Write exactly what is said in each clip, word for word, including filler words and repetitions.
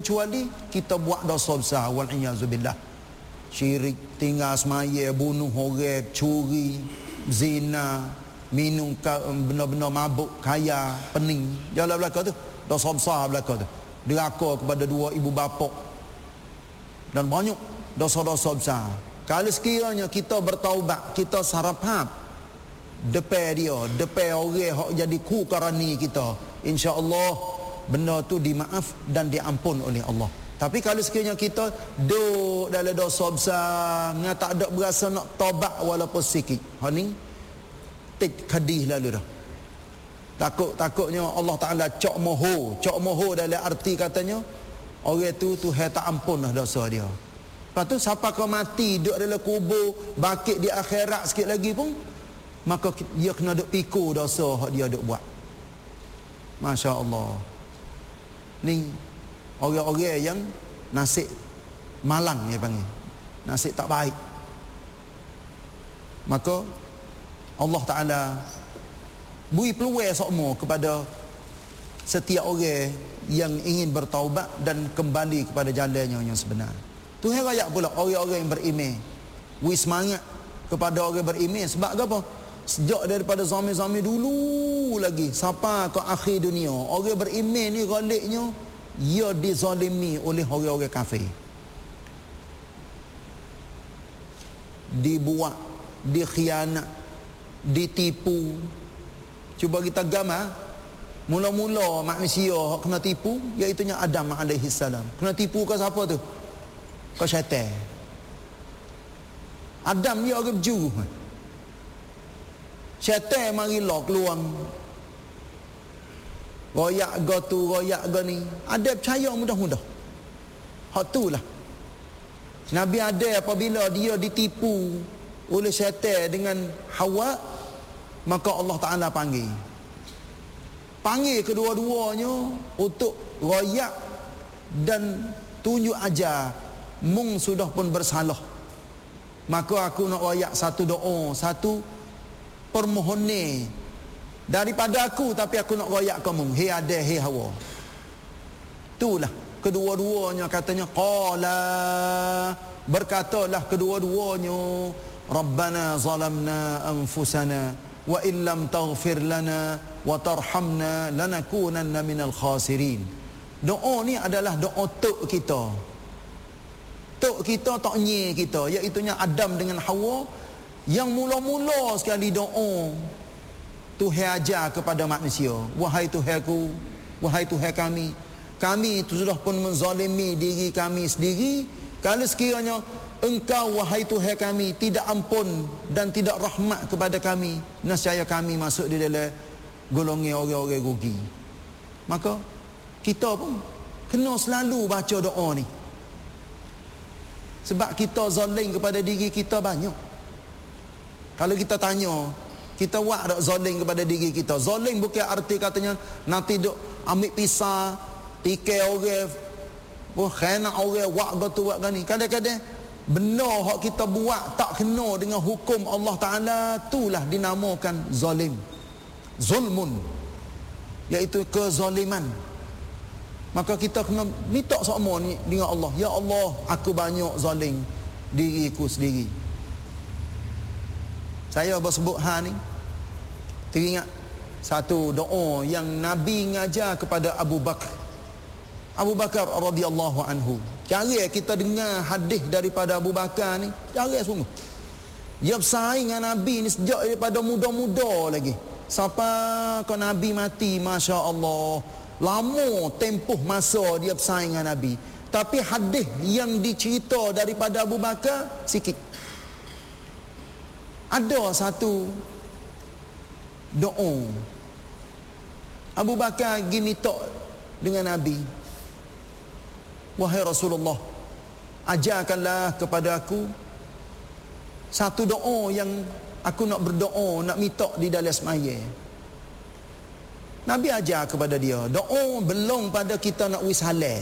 kecuali kita buat dosa besar, wal-iyazubillah. Syirik, tinggal semaya, bunuh orang, curi, zina, minum benda-benda mabuk, kaya, pening. Jalan belakang tu, dosa besar belakang tu. Deraka kepada dua ibu bapa. Dan banyak dosa-dosa besar. Kalau sekiranya kita bertaubat, kita sarapap depan dia, depan orang hak jadi ku karani kita, insya-Allah benda tu dimaaf dan diampun oleh Allah. Tapi kalau sekiranya kita duduk dalam dosa besar, ngah tak ada berasa nak taubat walaupun sikit, hak ni tik kadih lalu dah. Takut-takutnya Allah Taala cok moho, cok moho dalam arti katanya orang tu Tuhan tak ampun dah dosa dia. Lepas tu siapa kau mati duduk dalam kubur, bakit di akhirat sikit lagi pun, maka dia kena duk pikul dosa hak dia duk buat. Masya Allah. Ni orang-orang yang nasib malang dia panggil, nasib tak baik. Maka Allah Ta'ala beri peluang semua kepada setiap orang yang ingin bertaubat dan kembali kepada jalannya yang sebenar. Tuhan rakyat pula orang-orang yang beriman, beri semangat kepada orang beriman. Sebab apa? Sejak daripada zaman-zaman dulu lagi sampai ke akhir dunia, orang beriman ni galiknya ia dizalimi oleh orang-orang kafir, dibuat, dikhianat, ditipu. Cuba kita gambar mula-mula manusia kena tipu, iaitu Adam alaihi salam. Kena tipu ke siapa tu? Ke syaitan. Adam dia orang berjuru, syaitan mari lah keluar, royak go tu, royak go ni. Ada percaya mudah-mudah. Hak tu lah Nabi Adam apabila dia ditipu oleh syaitan dengan Hawa, maka Allah Ta'ala panggil Panggil kedua-duanya untuk royak dan tunjuk ajar, mung sudah pun bersalah, maka aku nak royak satu doa, satu permohonan daripada aku, tapi aku nak royak kamu, hei Adam, hei Hawa. Itulah kedua-duanya katanya qala, berkatalah kedua-duanya, Rabbana zalamna anfusana wa illam taghfir lana wa tarhamna lanakunanna minal khasirin. Doa ni adalah doa tok kita. Tok kita, tok nye kita, iaitu Adam dengan Hawa, yang mula-mula sekali doa Tuhan ajar kepada manusia, wahai Tuhanku, wahai Tuhan kami, kami itu sudah pun menzalimi diri kami sendiri. Kalau sekiranya Engkau wahai Tuhan kami tidak ampun dan tidak rahmat kepada kami, nescaya kami masuk di dalam golongan orang-orang rugi. Maka kita pun kena selalu baca doa ni, sebab kita zalim kepada diri kita banyak. Kalau kita tanya, kita buat tak zalim kepada diri kita? Zalim bukan arti katanya nanti duk ambil pisah, tikai orang, oh kena orang, buat gitu, buat gani. Kadang-kadang benar hak kita buat tak kena dengan hukum Allah Ta'ala, itulah dinamakan zalim, zulmun, iaitu kezaliman. Maka kita kena minta sama ni dengan Allah, ya Allah, aku banyak zalim diriku sendiri. Saya bersebut hal ni teringat satu doa yang Nabi ngajar kepada Abu Bakar Abu Bakar radhiyallahu anhu. Cara kita dengar hadis daripada Abu Bakar ni, cara sungguh. Dia bersaing dengan Nabi ni sejak daripada muda-muda lagi, sampai ke Nabi mati. Masya Allah, lama tempoh masa dia bersaing dengan Nabi. Tapi hadis yang dicerita daripada Abu Bakar sikit. Ada satu doa Abu Bakar pergi minta dengan Nabi, wahai Rasulullah, ajarkanlah kepada aku satu doa yang aku nak berdoa, nak minta di dalam sembahyang. Nabi ajar kepada dia doa belum pada kita nak wis halal.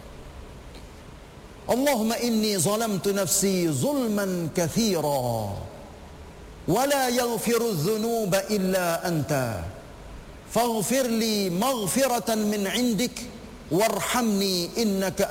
Allahumma inni zalamtu nafsi zulman kathira wa la yaghfiru dhunuba illa anta faghfir li maghfiratan min indik warhamni innaka